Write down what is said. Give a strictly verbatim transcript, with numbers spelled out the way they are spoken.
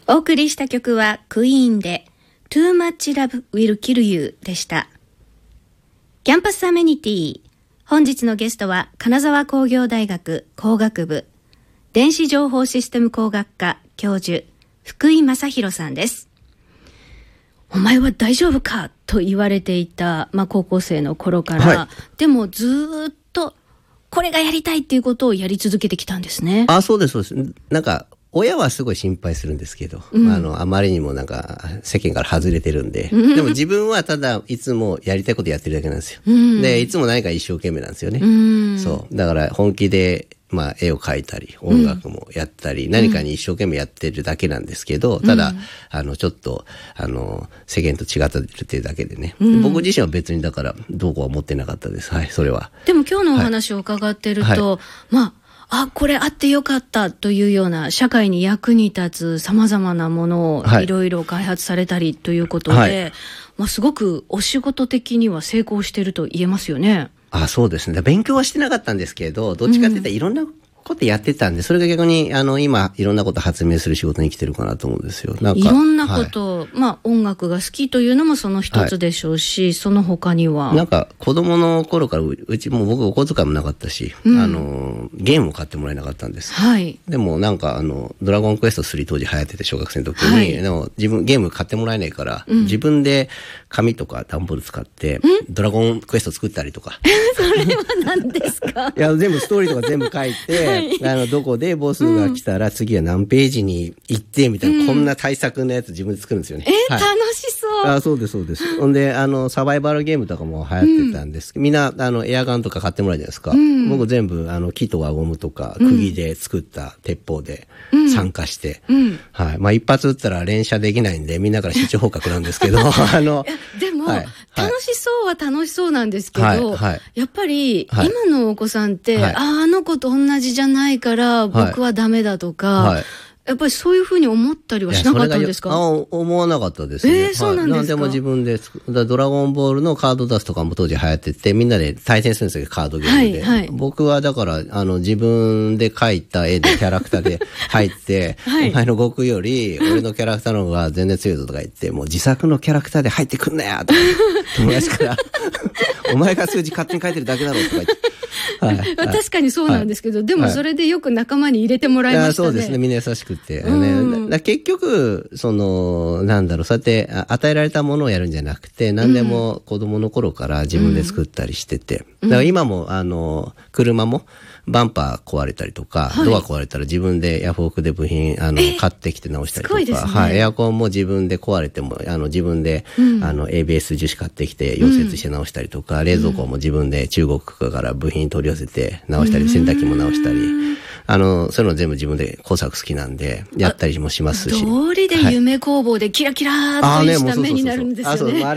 お送りした曲はクイーンで Too Much Love Will Kill You でした。キャンパスアメニティ、本日のゲストは金沢工業大学工学部電子情報システム工学科教授福井正弘さんです。お前は大丈夫かと言われていた、まあ、高校生の頃から、はい、でもずっとこれがやりたいっていうことをやり続けてきたんですね。 あ、そうですそうです。なんか親はすごい心配するんですけど、うん、あのあまりにもなんか世間から外れてるんで、うん、でも自分はただいつもやりたいことやってるだけなんですよ、うん、でいつも何か一生懸命なんですよね、うん、そうだから本気でまあ絵を描いたり音楽もやったり、うん、何かに一生懸命やってるだけなんですけど、うん、ただあのちょっとあの世間と違ってるっていうだけでね、うん、僕自身は別にだからどうこうは思ってなかったです。はい、それは。 でも今日のお話を伺ってると、はいはい、まああ、これあってよかったというような社会に役に立つ様々なものをいろいろ開発されたりということで、はい、まあ、すごくお仕事的には成功していると言えますよね。 あ、そうですね。勉強はしてなかったんですけど、どっちかって言ったらいろんなことやってたんで、それが逆にあの今いろんなこと発明する仕事に来てるかなと思うんですよ。なんかいろんなこと、はい、まあ音楽が好きというのもその一つでしょうし、はい、その他にはなんか子供の頃から う, うちも僕お小遣いもなかったし、うん、あのゲームを買ってもらえなかったんです、はい、でもなんかあのドラゴンクエストスリー当時流行ってて小学生の時に、はい、でも自分ゲーム買ってもらえないから、うん、自分で紙とか段ボール使ってドラゴンクエスト作ったりとかそれは何ですか？ いや全部ストーリーとか全部書いて、はい、あのどこでボスが来たら次は何ページに行ってみたいな、うん、こんな対策のやつ自分で作るんですよね。 えーはい、 楽しそう。 あ、そうですそうです。ほんであのサバイバルゲームとかも流行ってたんです、うん、みんなあのエアガンとか買ってもらうじゃないですか、うん、僕全部あの木と輪ゴムとか釘で作った鉄砲で参加して、うんうん、はい、まあ一発撃ったら連射できないんでみんなから集中砲火なんですけどあのでも、はい、楽しそうは楽しそうなんですけど、はいはい、やっぱり、はい、今のお子さんって、はい、ああ、あの子と同じじゃないから僕はダメだとか、はいはい、やっぱりそういうふうに思ったりはしなかったんですか？ あ、思わなかったですね。 えー、そうなんですか？ 何でも自分でドラゴンボールのカードダスとかも当時流行っててみんなで対戦するんですよ、カードゲームで、はいはい、僕はだからあの自分で描いた絵でキャラクターで入って、はい、お前の悟空より俺のキャラクターの方が全然強いぞとか言ってもう自作のキャラクターで入ってくんなよとか友達からお前が数字勝手に書いてるだけだろとか言ってはいはい、 確かにそうなんですけど、はい、でもそれでよく仲間に入れてもらいましたね。 そうですね、みんな優しくて、うん、ね、結局そのなんだろう、そうやって与えられたものをやるんじゃなくて何でも子供の頃から自分で作ったりしてて、うん、だから今もあの車もバンパー壊れたりとか、はい、ドア壊れたら自分でヤフオクで部品あの買ってきて直したりとか、ね、はい、エアコンも自分で壊れてもあの自分で、うん、あの エービーエス 樹脂買ってきて溶接して直したりとか、うん、冷蔵庫も自分で中国から部品取り寄せて直したり、うん、洗濯機も直したり、あのそういうの全部自分で工作好きなんでやったりもしますし、 通りで夢工房でキラキラーっとした目になるんですよね。